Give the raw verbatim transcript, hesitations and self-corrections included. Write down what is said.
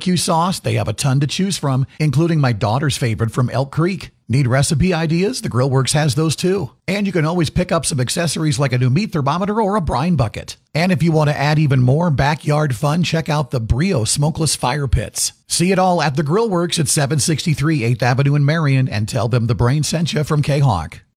barbecue sauce, they have a ton to choose from, including my daughter's favorite from Elk Creek. Need recipe ideas? The Grillworks has those too. And you can always pick up some accessories like a new meat thermometer or a brine bucket. And if you want to add even more backyard fun, check out the Brio Smokeless Fire Pits. See it all at the Grillworks at seven sixty-three eighth Avenue in Marion, and tell them the Brain sent you from K-Hawk.